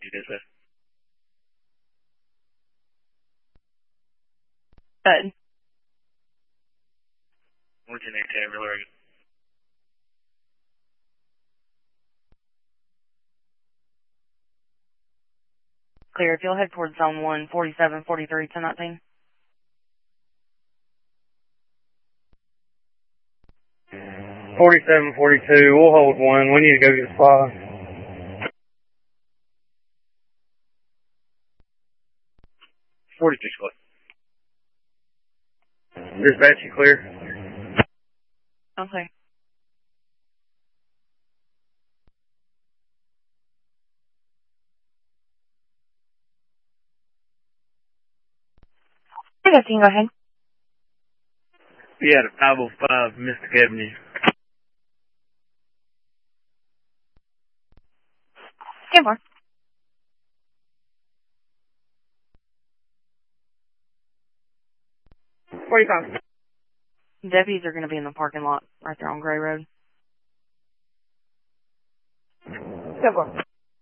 dispatch? Good. 1418, where are you? Clear. If you'll head towards zone 1, 4743, 1019. 4742, we'll hold 1. We need to go get a spot. Clear. Dispatch, you clear? Okay. Okay, go ahead. Yeah, the 505 Mystic Avenue. Stand for. Deputies are going to be in the parking lot right there on Gray Road. Stand for.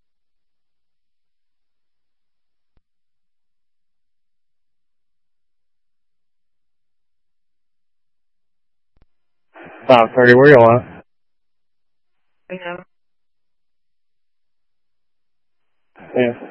$530, where y'all at? We know. Yeah.